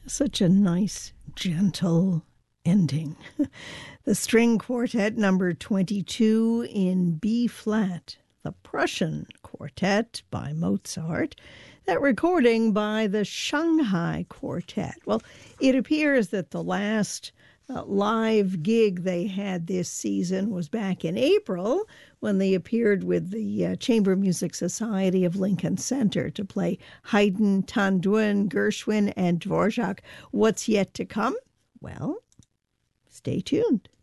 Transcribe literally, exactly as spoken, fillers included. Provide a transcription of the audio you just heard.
Such a nice, gentle ending. The String Quartet number twenty-two in B flat, the Prussian Quartet by Mozart. That recording by the Shanghai Quartet. Well, it appears that the last uh, live gig they had this season was back in April when they appeared with the uh, Chamber Music Society of Lincoln Center to play Haydn, Tanduin, Gershwin, and Dvorak. What's yet to come? Well, stay tuned.